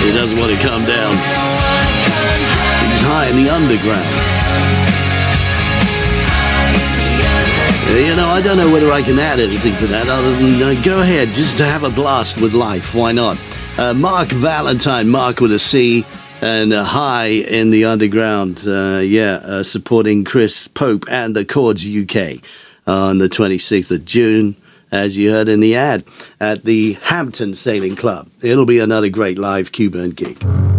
He doesn't want to come down. He's high in the underground. You know, I don't know whether I can add anything to that other than go ahead, just to have a blast with life. Why not? Mark Valentine, Mark with a C, and High in the Underground. Supporting Chris Pope and the Chords UK on the 26th of June, as you heard in the ad, at the Hampton Sailing Club. It'll be another great live Cuban gig.